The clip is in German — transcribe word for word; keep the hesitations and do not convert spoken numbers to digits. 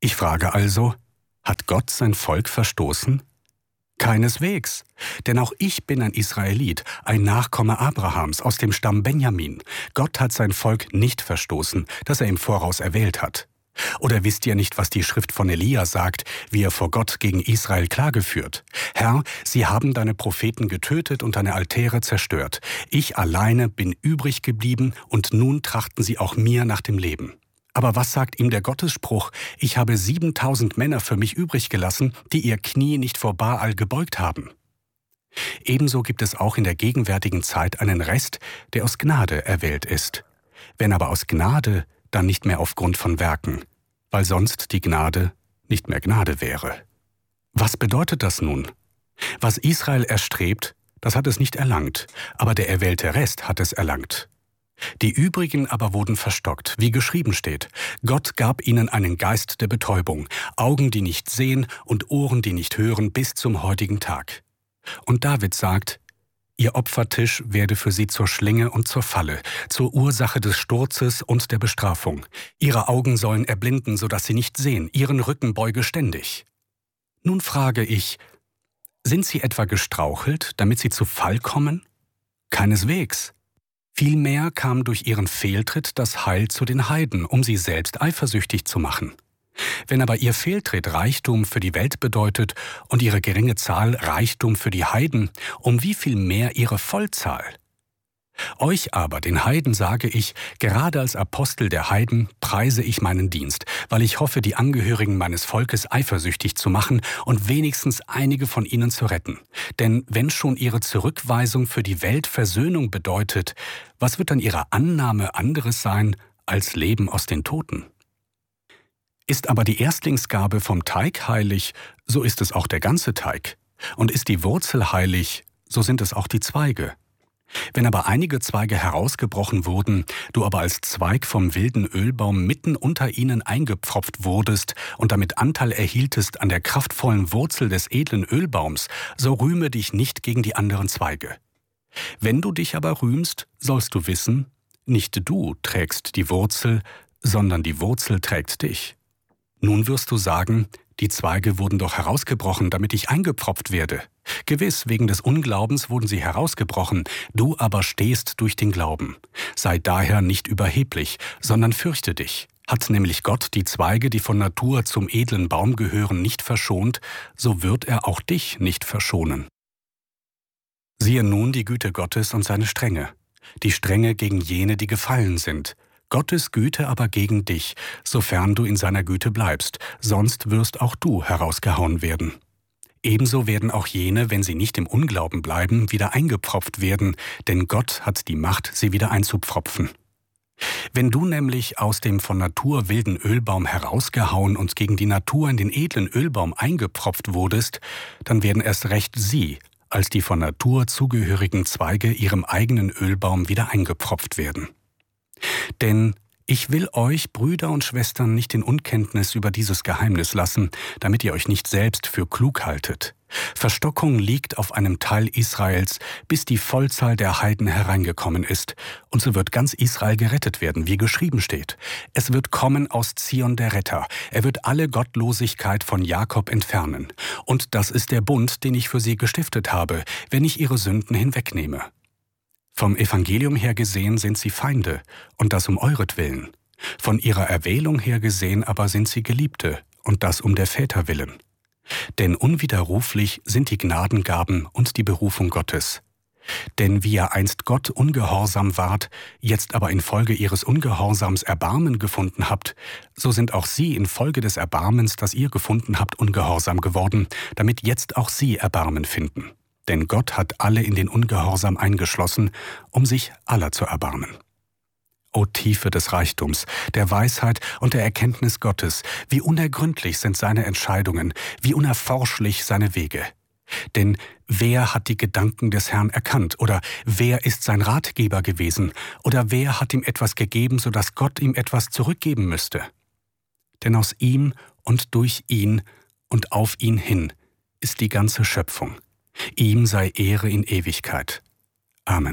Ich frage also, hat Gott sein Volk verstoßen? Keineswegs, denn auch ich bin ein Israelit, ein Nachkomme Abrahams aus dem Stamm Benjamin. Gott hat sein Volk nicht verstoßen, das er im Voraus erwählt hat. Oder wisst ihr nicht, was die Schrift von Elia sagt, wie er vor Gott gegen Israel Klage führt? Herr, sie haben deine Propheten getötet und deine Altäre zerstört. Ich alleine bin übrig geblieben und nun trachten sie auch mir nach dem Leben. Aber was sagt ihm der Gottesspruch? Ich habe siebentausend Männer für mich übrig gelassen, die ihr Knie nicht vor Baal gebeugt haben. Ebenso gibt es auch in der gegenwärtigen Zeit einen Rest, der aus Gnade erwählt ist. Wenn aber aus Gnade, dann nicht mehr aufgrund von Werken, weil sonst die Gnade nicht mehr Gnade wäre. Was bedeutet das nun? Was Israel erstrebt, das hat es nicht erlangt, aber der erwählte Rest hat es erlangt. Die übrigen aber wurden verstockt, wie geschrieben steht. Gott gab ihnen einen Geist der Betäubung, Augen, die nicht sehen und Ohren, die nicht hören, bis zum heutigen Tag. Und David sagt, ihr Opfertisch werde für sie zur Schlinge und zur Falle, zur Ursache des Sturzes und der Bestrafung. Ihre Augen sollen erblinden, sodass sie nicht sehen, ihren Rücken beuge ständig. Nun frage ich, sind sie etwa gestrauchelt, damit sie zu Fall kommen? Keineswegs. Vielmehr kam durch ihren Fehltritt das Heil zu den Heiden, um sie selbst eifersüchtig zu machen. Wenn aber ihr Fehltritt Reichtum für die Welt bedeutet und ihre geringe Zahl Reichtum für die Heiden, um wie viel mehr ihre Vollzahl? Euch aber, den Heiden, sage ich, gerade als Apostel der Heiden preise ich meinen Dienst, weil ich hoffe, die Angehörigen meines Volkes eifersüchtig zu machen und wenigstens einige von ihnen zu retten. Denn wenn schon ihre Zurückweisung für die Welt Versöhnung bedeutet, was wird dann ihre Annahme anderes sein als Leben aus den Toten? Ist aber die Erstlingsgabe vom Teig heilig, so ist es auch der ganze Teig. Und ist die Wurzel heilig, so sind es auch die Zweige. Wenn aber einige Zweige herausgebrochen wurden, du aber als Zweig vom wilden Ölbaum mitten unter ihnen eingepfropft wurdest und damit Anteil erhieltest an der kraftvollen Wurzel des edlen Ölbaums, so rühme dich nicht gegen die anderen Zweige. Wenn du dich aber rühmst, sollst du wissen, nicht du trägst die Wurzel, sondern die Wurzel trägt dich. Nun wirst du sagen, die Zweige wurden doch herausgebrochen, damit ich eingepfropft werde. Gewiss, wegen des Unglaubens wurden sie herausgebrochen, du aber stehst durch den Glauben. Sei daher nicht überheblich, sondern fürchte dich. Hat nämlich Gott die Zweige, die von Natur zum edlen Baum gehören, nicht verschont, so wird er auch dich nicht verschonen. Siehe nun die Güte Gottes und seine Strenge, die Strenge gegen jene, die gefallen sind, Gottes Güte aber gegen dich, sofern du in seiner Güte bleibst, sonst wirst auch du herausgehauen werden. Ebenso werden auch jene, wenn sie nicht im Unglauben bleiben, wieder eingepfropft werden, denn Gott hat die Macht, sie wieder einzupfropfen. Wenn du nämlich aus dem von Natur wilden Ölbaum herausgehauen und gegen die Natur in den edlen Ölbaum eingepfropft wurdest, dann werden erst recht sie, als die von Natur zugehörigen Zweige ihrem eigenen Ölbaum wieder eingepfropft werden. Denn ich will euch, Brüder und Schwestern, nicht in Unkenntnis über dieses Geheimnis lassen, damit ihr euch nicht selbst für klug haltet. Verstockung liegt auf einem Teil Israels, bis die Vollzahl der Heiden hereingekommen ist, und so wird ganz Israel gerettet werden, wie geschrieben steht. Es wird kommen aus Zion der Retter, er wird alle Gottlosigkeit von Jakob entfernen. Und das ist der Bund, den ich für sie gestiftet habe, wenn ich ihre Sünden hinwegnehme. Vom Evangelium her gesehen sind sie Feinde, und das um euretwillen. Von ihrer Erwählung her gesehen aber sind sie Geliebte, und das um der Väter willen. Denn unwiderruflich sind die Gnadengaben und die Berufung Gottes. Denn wie ihr einst Gott ungehorsam wart, jetzt aber infolge ihres Ungehorsams Erbarmen gefunden habt, so sind auch sie infolge des Erbarmens, das ihr gefunden habt, ungehorsam geworden, damit jetzt auch sie Erbarmen finden. Denn Gott hat alle in den Ungehorsam eingeschlossen, um sich aller zu erbarmen. O Tiefe des Reichtums, der Weisheit und der Erkenntnis Gottes, wie unergründlich sind seine Entscheidungen, wie unerforschlich seine Wege. Denn wer hat die Gedanken des Herrn erkannt, oder wer ist sein Ratgeber gewesen, oder wer hat ihm etwas gegeben, sodass Gott ihm etwas zurückgeben müsste? Denn aus ihm und durch ihn und auf ihn hin ist die ganze Schöpfung. Ihm sei Ehre in Ewigkeit. Amen.